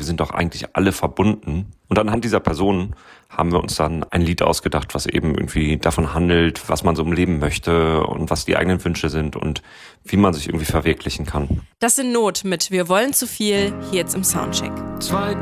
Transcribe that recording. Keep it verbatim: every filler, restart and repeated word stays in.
wir sind doch eigentlich alle verbunden. Und anhand dieser Person haben wir uns dann ein Lied ausgedacht, was eben irgendwie davon handelt, was man so im Leben möchte und was die eigenen Wünsche sind und wie man sich irgendwie verwirklichen kann. Das in Not mit Wir wollen zu viel, hier jetzt im Soundcheck. Zwei